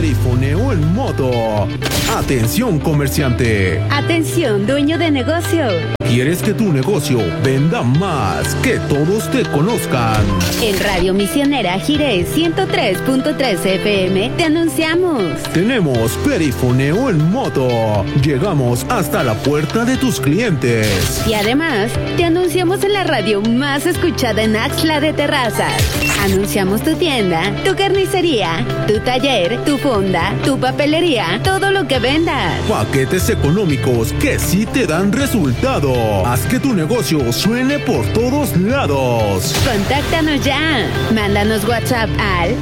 Perifoneo en moto. Atención, comerciante. Atención, dueño de negocio. ¿Quieres que tu negocio venda más? Que todos te conozcan. En Radio Misionera Jiré 103.3 FM te anunciamos. Tenemos Perifoneo en moto. Llegamos hasta la puerta de tus clientes. Y además, te anunciamos en la radio más escuchada en Axtla de Terrazas. Anunciamos tu tienda, tu carnicería, tu taller, tu fonda, tu papelería, todo lo que vendas. Paquetes económicos que sí te dan resultado. Haz que tu negocio suene por todos lados. Contáctanos ya. Mándanos WhatsApp al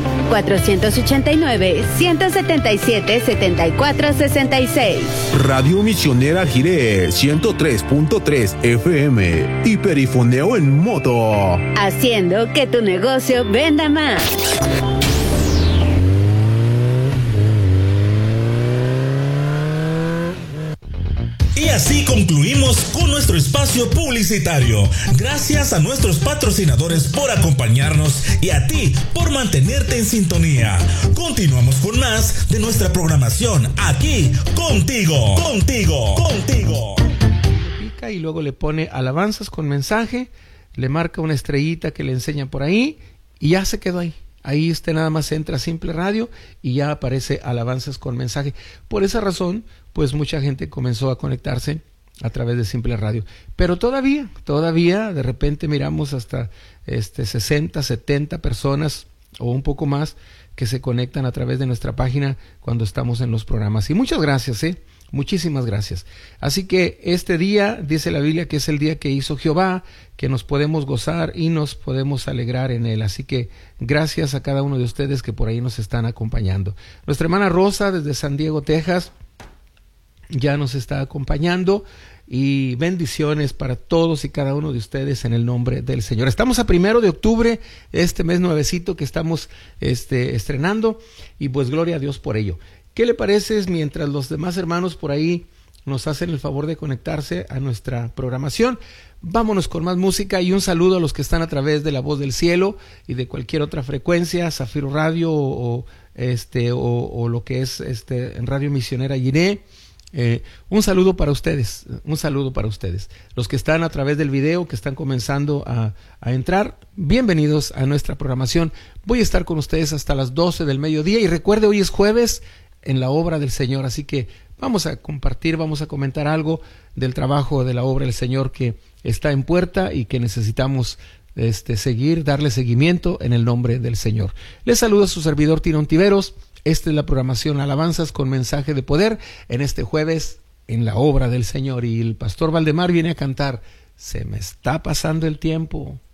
489-177-7466. Radio Misionera Jiré 103.3 FM y Perifoneo en moto. Haciendo que tu negocio venda más. Y así concluimos con nuestro espacio publicitario. Gracias a nuestros patrocinadores por acompañarnos y a ti por mantenerte en sintonía. Continuamos con más de nuestra programación aquí contigo. Pica y luego le pone alabanzas con mensaje, le marca una estrellita que le enseña por ahí y ya se quedó ahí. Ahí nada más entra Simple Radio y ya aparece alabanzas con mensaje. Por esa razón, pues mucha gente comenzó a conectarse a través de Simple Radio. Pero todavía, de repente miramos hasta 60, 70 personas o un poco más que se conectan a través de nuestra página cuando estamos en los programas. Y muchas gracias, muchísimas gracias. Así que este día, dice la Biblia que es el día que hizo Jehová, que nos podemos gozar y nos podemos alegrar en él. Así que gracias a cada uno de ustedes que por ahí nos están acompañando. Nuestra hermana Rosa desde San Diego, Texas, ya nos está acompañando. Y bendiciones para todos y cada uno de ustedes en el nombre del Señor. Estamos a 1 de octubre, este mes nuevecito que estamos estrenando, y pues gloria a Dios por ello. ¿Qué le parece mientras los demás hermanos por ahí nos hacen el favor de conectarse a nuestra programación? Vámonos con más música y un saludo a los que están a través de La Voz del Cielo y de cualquier otra frecuencia, Zafiro Radio o lo que es en Radio Misionera Jiré. Un saludo para ustedes, los que están a través del video, que están comenzando a entrar, bienvenidos a nuestra programación. Voy a estar con ustedes hasta las 12 del mediodía y recuerde, hoy es jueves en la obra del Señor, así que vamos a compartir, vamos a comentar algo del trabajo de la obra del Señor que está en puerta y que necesitamos darle seguimiento en el nombre del Señor. Les saluda su servidor Tino Ontiveros. Esta es la programación Alabanzas con mensaje de poder en este jueves en la obra del Señor, y el pastor Valdemar viene a cantar Se me está pasando el tiempo.